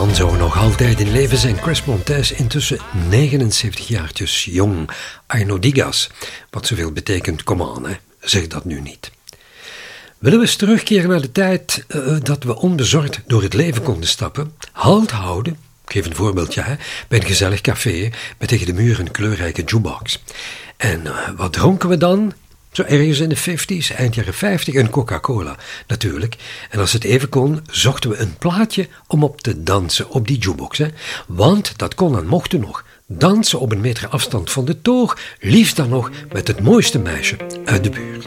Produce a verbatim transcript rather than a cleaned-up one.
man zou nog altijd in leven zijn. Chris Montez, intussen negenenzeventig jaartjes jong. Arno Digas, wat zoveel betekent, kom aan, hè. Zeg dat nu niet. Willen we eens terugkeren naar de tijd uh, dat we onbezorgd door het leven konden stappen, halt houden, ik geef een voorbeeldje, hè, bij een gezellig café met tegen de muur een kleurrijke jukebox. En uh, wat dronken we dan? Zo ergens in de vijftiger, eind jaren vijftig, een Coca-Cola natuurlijk. En als het even kon, zochten we een plaatje om op te dansen op die jukebox. Hè? Want dat kon en mochten nog. Dansen op een meter afstand van de toog, liefst dan nog met het mooiste meisje uit de buurt.